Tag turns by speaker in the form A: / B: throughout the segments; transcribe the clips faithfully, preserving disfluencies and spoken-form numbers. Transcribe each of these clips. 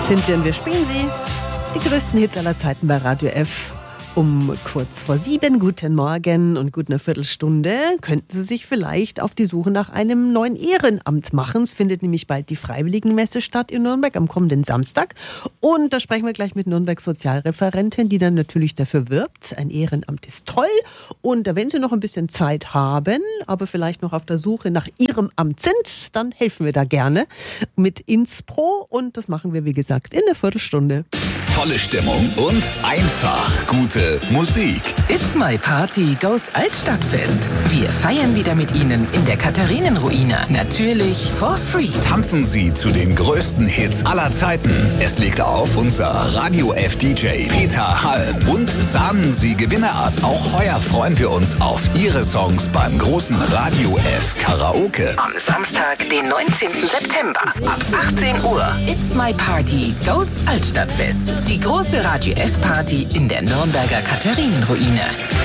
A: sind sie und wir spielen sie. Die größten Hits aller Zeiten bei Radio F. Um kurz vor sieben, guten Morgen und gut eine Viertelstunde könnten Sie sich vielleicht auf die Suche nach einem neuen Ehrenamt machen. Es findet nämlich bald die Freiwilligenmesse statt in Nürnberg am kommenden Samstag. Und da sprechen wir gleich mit Nürnbergs Sozialreferentin, die dann natürlich dafür wirbt. Ein Ehrenamt ist toll. Und wenn Sie noch ein bisschen Zeit haben, aber vielleicht noch auf der Suche nach Ihrem Amt sind, dann helfen wir da gerne mit Inspro. Und das machen wir, wie gesagt, in der Viertelstunde.
B: Tolle Stimmung und einfach gute Musik.
C: It's My Party goes Altstadtfest. Wir feiern wieder mit Ihnen in der Katharinenruine. Natürlich for free.
B: Tanzen Sie zu den größten Hits aller Zeiten. Es legt auf unser Radio F D J Peter Halm. Und sahnen Sie Gewinner ab. Auch heuer freuen wir uns auf Ihre Songs beim großen Radio F Karaoke.
C: Am Samstag, den neunzehnten September ab achtzehn Uhr. It's My Party goes Altstadtfest. Die große Radio F Party in der Nürnberger Katharinenruine.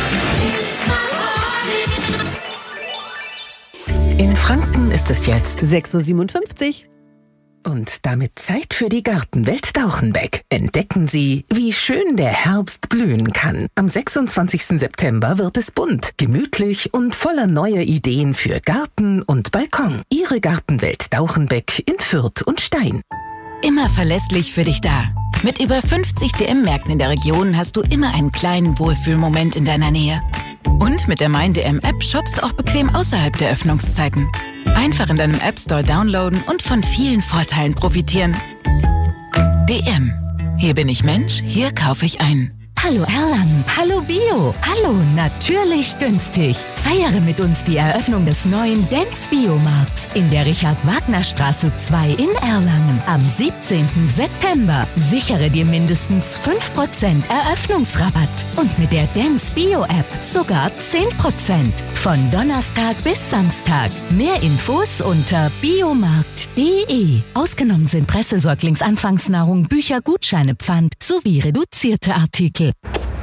C: In Franken ist es jetzt
A: sechs Uhr siebenundfünfzig.
C: Und damit Zeit für die Gartenwelt Dauchenbeck. Entdecken Sie, wie schön der Herbst blühen kann. Am sechsundzwanzigsten September wird es bunt, gemütlich und voller neuer Ideen für Garten und Balkon. Ihre Gartenwelt Dauchenbeck in Fürth und Stein.
D: Immer verlässlich für dich da. Mit über fünfzig D M-Märkten in der Region hast du immer einen kleinen Wohlfühlmoment in deiner Nähe. Und mit der Mein D M-App shoppst du auch bequem außerhalb der Öffnungszeiten. Einfach in deinem App-Store downloaden und von vielen Vorteilen profitieren. D M. Hier bin ich Mensch, hier kaufe ich ein.
E: Hallo Erlangen, hallo Bio, hallo natürlich günstig. Feiere mit uns die Eröffnung des neuen Dance Biomarkts in der Richard-Wagner-Straße zwei in Erlangen am siebzehnten September. Sichere dir mindestens fünf Prozent Eröffnungsrabatt und mit der Dance Bio App sogar zehn Prozent. Von Donnerstag bis Samstag. Mehr Infos unter biomarkt punkt de. Ausgenommen sind Pressesäuglingsanfangsnahrung, Bücher, Gutscheine, Pfand sowie reduzierte Artikel.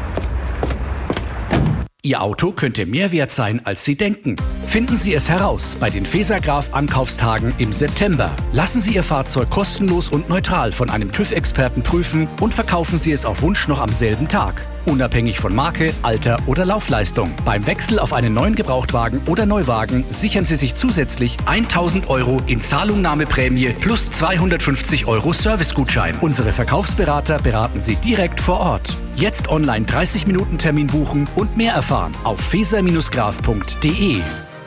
F: Ihr Auto könnte mehr wert sein, als Sie denken. Finden Sie es heraus bei den Fesergraf-Ankaufstagen im September. Lassen Sie Ihr Fahrzeug kostenlos und neutral von einem TÜV-Experten prüfen und verkaufen Sie es auf Wunsch noch am selben Tag. Unabhängig von Marke, Alter oder Laufleistung. Beim Wechsel auf einen neuen Gebrauchtwagen oder Neuwagen sichern Sie sich zusätzlich tausend Euro in Zahlungnahmeprämie plus zweihundertfünfzig Euro Servicegutschein. Unsere Verkaufsberater beraten Sie direkt vor Ort. Jetzt online dreißig Minuten Termin buchen und mehr erfahren auf feser graf punkt de.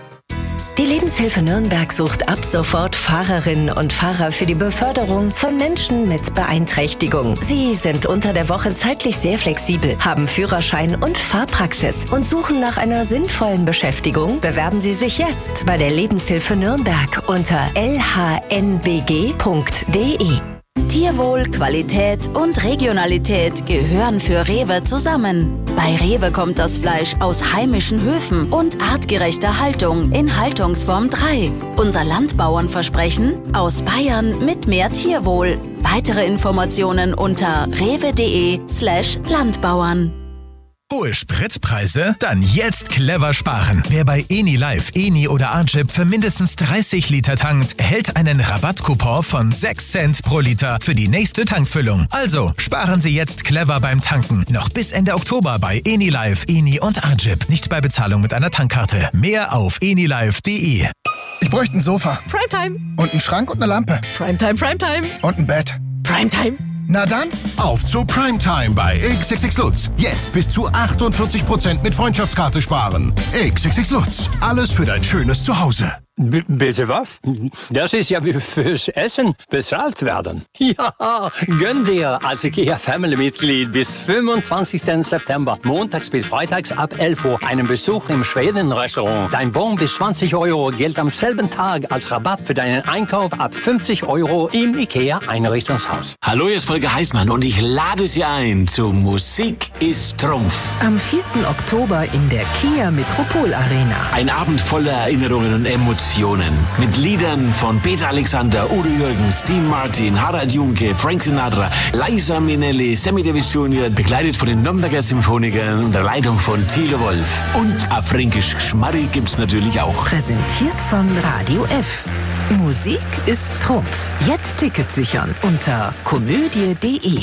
G: Die Lebenshilfe Nürnberg sucht ab sofort Fahrerinnen und Fahrer für die Beförderung von Menschen mit Beeinträchtigung. Sie sind unter der Woche zeitlich sehr flexibel, haben Führerschein und Fahrpraxis und suchen nach einer sinnvollen Beschäftigung. Bewerben Sie sich jetzt bei der Lebenshilfe Nürnberg unter l h n b g punkt de.
D: Tierwohl, Qualität und Regionalität gehören für Rewe zusammen. Bei Rewe kommt das Fleisch aus heimischen Höfen und artgerechter Haltung in Haltungsform drei. Unser Landbauernversprechen: aus Bayern mit mehr Tierwohl. Weitere Informationen unter rewe.de slash Landbauern.
H: Hohe Spritpreise? Dann jetzt clever sparen. Wer bei Eni Live, Eni oder Arjip für mindestens dreißig Liter tankt, erhält einen Rabattcoupon von sechs Cent pro Liter für die nächste Tankfüllung. Also sparen Sie jetzt clever beim Tanken. Noch bis Ende Oktober bei Eni Live, Eni und Arjip. Nicht bei Bezahlung mit einer Tankkarte. Mehr auf enilive punkt de.
I: Ich bräuchte ein Sofa.
J: Primetime.
I: Und einen Schrank und eine Lampe.
J: Primetime, Primetime.
I: Und ein Bett.
J: Primetime.
I: Na dann, auf zu Primetime bei X X X Lutz. Jetzt bis zu achtundvierzig Prozent mit Freundschaftskarte sparen. X X X Lutz. Alles für dein schönes Zuhause.
K: B- bitte was? Das ist ja wie fürs Essen bezahlt werden. Ja, gönn dir als IKEA-Family-Mitglied bis fünfundzwanzigsten September, montags bis freitags ab elf Uhr, einen Besuch im Schweden-Restaurant. Dein Bon bis zwanzig Euro gilt am selben Tag als Rabatt für deinen Einkauf ab fünfzig Euro im IKEA-Einrichtungshaus.
L: Hallo, hier ist Volker Heißmann und ich lade Sie ein zu Musik ist Trumpf.
C: Am vierten Oktober in der Kia Metropol Arena.
L: Ein Abend voller Erinnerungen und Emotionen. Mit Liedern von Peter Alexander, Udo Jürgens, Dean Martin, Harald Junke, Frank Sinatra, Liza Minnelli, Sammy Davis Junior, begleitet von den Nürnberger Symphonikern unter Leitung von Thilo Wolf. Und auf Fränkisch Schmarri gibt's natürlich auch.
C: Präsentiert von Radio F. Musik ist Trumpf. Jetzt Tickets sichern unter komödie punkt de.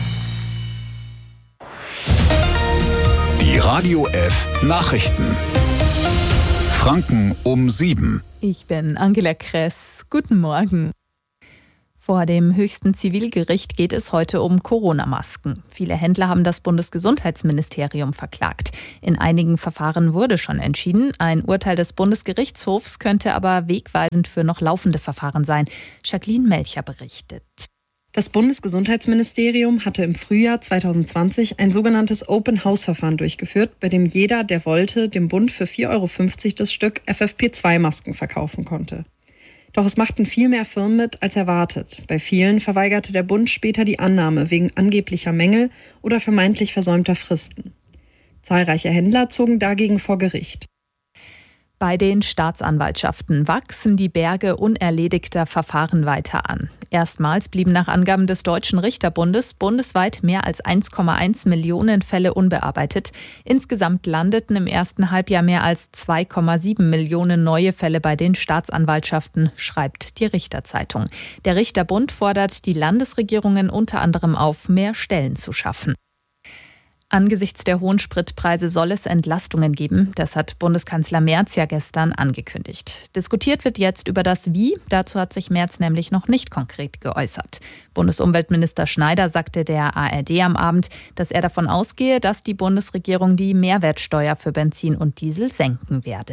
B: Die Radio F Nachrichten. Franken um sieben.
J: Ich bin Angela Kress. Guten Morgen. Vor dem höchsten Zivilgericht geht es heute um Corona-Masken. Viele Händler haben das Bundesgesundheitsministerium verklagt. In einigen Verfahren wurde schon entschieden. Ein Urteil des Bundesgerichtshofs könnte aber wegweisend für noch laufende Verfahren sein. Jacqueline Melcher berichtet.
M: Das Bundesgesundheitsministerium hatte im Frühjahr zwanzig zwanzig ein sogenanntes Open-House-Verfahren durchgeführt, bei dem jeder, der wollte, dem Bund für vier Euro fünfzig das Stück F F P zwei Masken verkaufen konnte. Doch es machten viel mehr Firmen mit als erwartet. Bei vielen verweigerte der Bund später die Annahme wegen angeblicher Mängel oder vermeintlich versäumter Fristen. Zahlreiche Händler zogen dagegen vor Gericht.
J: Bei den Staatsanwaltschaften wachsen die Berge unerledigter Verfahren weiter an. Erstmals blieben nach Angaben des Deutschen Richterbundes bundesweit mehr als eins Komma eins Millionen Fälle unbearbeitet. Insgesamt landeten im ersten Halbjahr mehr als zwei Komma sieben Millionen neue Fälle bei den Staatsanwaltschaften, schreibt die Richterzeitung. Der Richterbund fordert die Landesregierungen unter anderem auf, mehr Stellen zu schaffen. Angesichts der hohen Spritpreise soll es Entlastungen geben. Das hat Bundeskanzler Merz ja gestern angekündigt. Diskutiert wird jetzt über das Wie. Dazu hat sich Merz nämlich noch nicht konkret geäußert. Bundesumweltminister Schneider sagte der A R D am Abend, dass er davon ausgehe, dass die Bundesregierung die Mehrwertsteuer für Benzin und Diesel senken werde.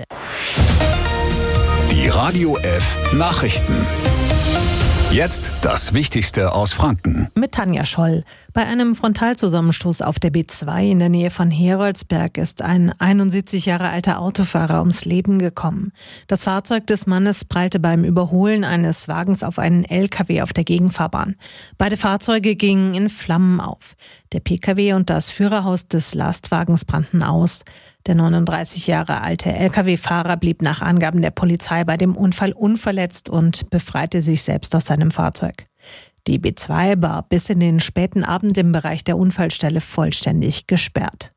B: Die Radio F Nachrichten. Jetzt das Wichtigste aus Franken.
N: Mit Tanja Scholl. Bei einem Frontalzusammenstoß auf der B zwei in der Nähe von Heroldsberg ist ein einundsiebzig Jahre alter Autofahrer ums Leben gekommen. Das Fahrzeug des Mannes prallte beim Überholen eines Wagens auf einen L K W auf der Gegenfahrbahn. Beide Fahrzeuge gingen in Flammen auf. Der P K W und das Führerhaus des Lastwagens brannten aus. Der neununddreißig Jahre alte L K W-Fahrer blieb nach Angaben der Polizei bei dem Unfall unverletzt und befreite sich selbst aus seinem Fahrzeug. Die B zwei war bis in den späten Abend im Bereich der Unfallstelle vollständig gesperrt.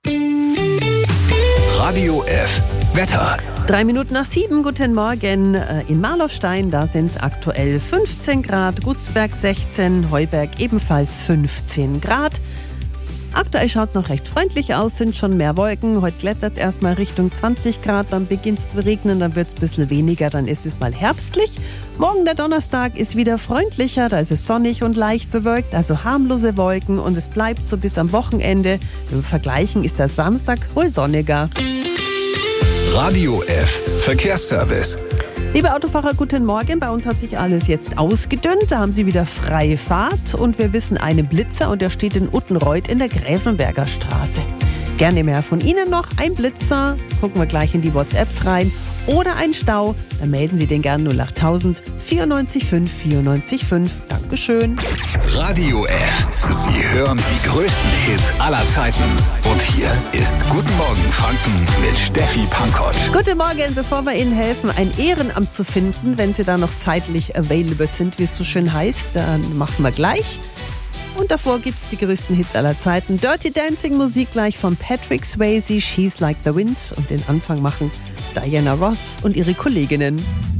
B: Radio F Wetter.
A: Drei Minuten nach sieben, guten Morgen. In Marloffstein, da sind es aktuell fünfzehn Grad, Gutsberg sechzehn, Heuberg ebenfalls fünfzehn Grad. Aktuell schaut es noch recht freundlich aus, sind schon mehr Wolken. Heute klettert es erstmal Richtung zwanzig Grad, dann beginnt es zu regnen, dann wird es ein bisschen weniger, dann ist es mal herbstlich. Morgen, der Donnerstag, ist wieder freundlicher, da ist es sonnig und leicht bewölkt, also harmlose Wolken und es bleibt so bis am Wochenende. Im Vergleichen ist der Samstag wohl sonniger.
B: Radio F Verkehrsservice.
A: Liebe Autofahrer, guten Morgen. Bei uns hat sich alles jetzt ausgedünnt. Da haben Sie wieder freie Fahrt. Und wir wissen einen Blitzer und der steht in Uttenreuth in der Gräfenberger Straße. Gerne mehr von Ihnen noch. Ein Blitzer, gucken wir gleich in die WhatsApps rein. Oder ein Stau, dann melden Sie den gerne null achttausend vierundneunzig fünf vierundneunzig fünf. Dankeschön.
B: Radio F. Sie hören die größten Hits aller Zeiten. Und hier ist Guten Morgen Franken mit Steffi Pankotsch.
A: Guten Morgen, bevor wir Ihnen helfen, ein Ehrenamt zu finden, wenn Sie da noch zeitlich available sind, wie es so schön heißt, dann machen wir gleich. Und davor gibt es die größten Hits aller Zeiten. Dirty Dancing Musik gleich von Patrick Swayze, She's Like the Wind. Und den Anfang machen Diana Ross und ihre Kolleginnen.